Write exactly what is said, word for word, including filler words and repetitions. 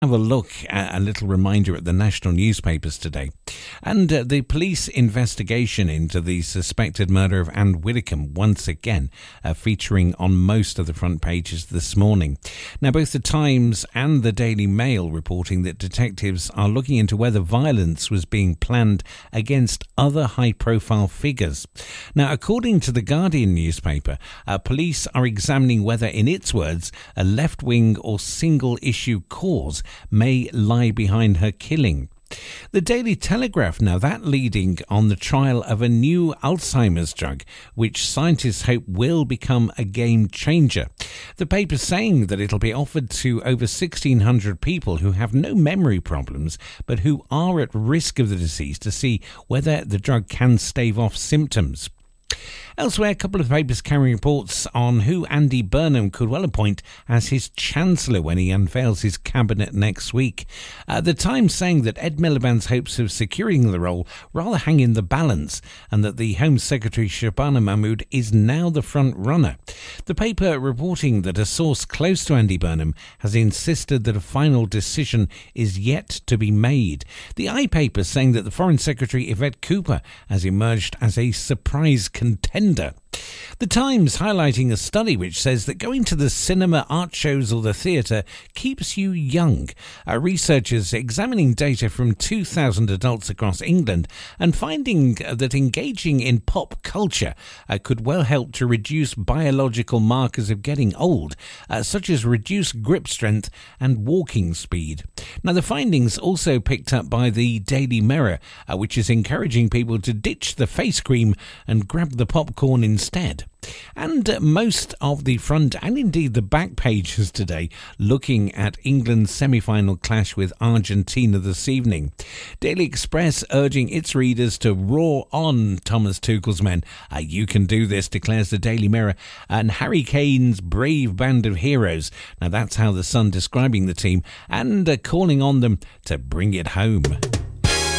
Have a look at a little reminder at the national newspapers today. And uh, the police investigation into the suspected murder of Anne Widdecombe once again uh, featuring on most of the front pages this morning. Now, both the Times and the Daily Mail reporting that detectives are looking into whether violence was being planned against other high-profile figures. Now, according to the Guardian newspaper, uh, police are examining whether, in its words, a left-wing or single-issue cause may lie behind her killing. The Daily Telegraph, now that leading on the trial of a new Alzheimer's drug, which scientists hope will become a game changer. The paper saying that it'll be offered to over sixteen hundred people who have no memory problems, but who are at risk of the disease to see whether the drug can stave off symptoms. Elsewhere, a couple of papers carrying reports on who Andy Burnham could well appoint as his Chancellor when he unveils his cabinet next week. Uh, the Times saying that Ed Miliband's hopes of securing the role rather hang in the balance, and that the Home Secretary Shabana Mahmood is now the front runner. The paper reporting that a source close to Andy Burnham has insisted that a final decision is yet to be made. The iPaper saying that the Foreign Secretary Yvette Cooper has emerged as a surprise contender. The Times highlighting a study which says that going to the cinema, art shows or the theatre keeps you young. Uh, researchers examining data from two thousand adults across England and finding that engaging in pop culture uh, could well help to reduce biological markers of getting old, uh, such as reduced grip strength and walking speed. Now, the findings also picked up by the Daily Mirror, uh, which is encouraging people to ditch the face cream and grab the popcorn instead. And uh, most of the front and indeed the back pages today looking at England's semi-final clash with Argentina this evening. Daily Express urging its readers to roar on Thomas Tuchel's men. Uh, you can do this, declares the Daily Mirror. And Harry Kane's brave band of heroes. Now that's how the Sun describing the team and uh, calling on them to bring it home.